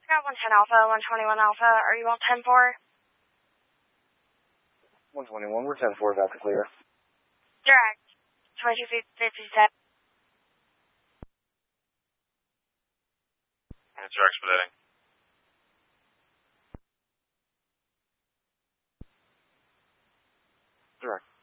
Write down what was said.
got 110 Alpha, 121 Alpha. Are you on 10-4? 121, we're 10-4, about to clear. Direct. 22 feet 57. Answer expediting. Direct.